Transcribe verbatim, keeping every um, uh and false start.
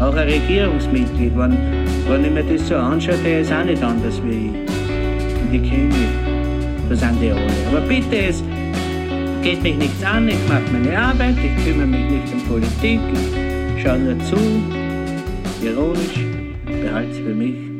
Auch ein Regierungsmitglied, wenn, wenn ich mir das so anschaue, der ist auch nicht anders wie ich. Und die kenne ich. Das sind die alle. Aber bitte, es geht mich nichts an, ich mache meine Arbeit, ich kümmere mich nicht um Politik, ich schaue nur zu, ironisch, behalte es für mich.